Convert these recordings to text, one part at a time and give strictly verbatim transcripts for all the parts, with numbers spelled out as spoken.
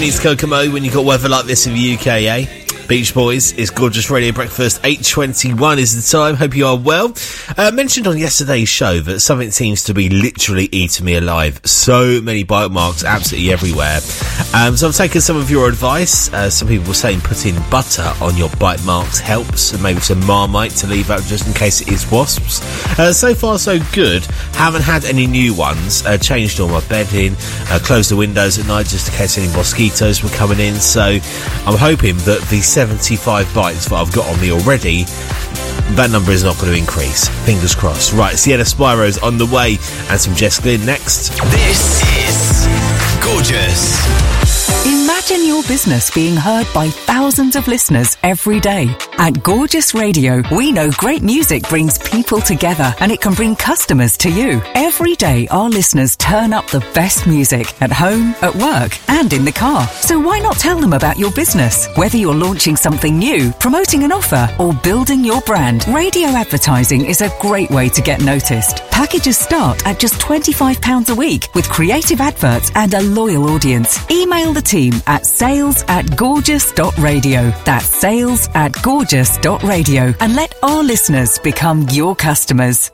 needs Kokomo when you've got weather like this in the U K, eh? Beach Boys, it's Gorgeous Radio Breakfast, eight twenty-one is the time, hope you are well. I uh, mentioned on yesterday's show that something seems to be literally eating me alive. So many bite marks absolutely everywhere. Um, so I'm taking some of your advice. Uh, some people were saying putting butter on your bite marks helps, and maybe some Marmite to leave out just in case it is wasps. Uh, so far so good. Haven't had any new ones. Uh, changed all my bedding, uh, closed the windows at night just in case any mosquitoes were coming in. So I'm hoping that the seventy-five bites that I've got on me already, that number is not going to increase. Fingers crossed. Right, Sienna Spiro's on the way, and some Jess Glynn next. This is Gorgeous. Imagine your business being heard by thousands of listeners every day. At Gorgeous Radio, we know great music brings people together, and it can bring customers to you. Every day, our listeners turn up the best music at home, at work, and in the car. So why not tell them about your business? Whether you're launching something new, promoting an offer, or building your brand, radio advertising is a great way to get noticed. Packages start at just twenty-five pounds a week with creative adverts and a loyal audience. Email the team at sales at gorgeous dot radio. That's sales at gorgeous dot radio, and let our listeners become your customers.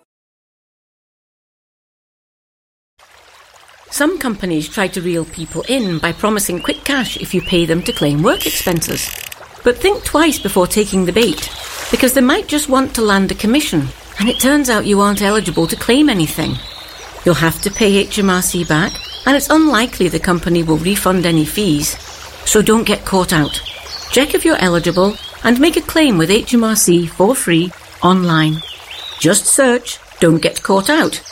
Some companies try to reel people in by promising quick cash if you pay them to claim work expenses. But think twice before taking the bait, because they might just want to land a commission, and it turns out you aren't eligible to claim anything. You'll have to pay H M R C back, and it's unlikely the company will refund any fees. So don't get caught out. Check if you're eligible and make a claim with H M R C for free online. Just search "Don't Get Caught Out"